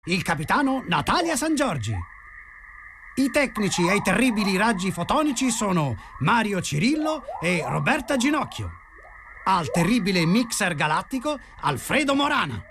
il capitano Natalia San Giorgi. I tecnici ai terribili raggi fotonici sono Mario Cirillo e Roberta Ginocchio. Al terribile mixer galattico Alfredo Morana.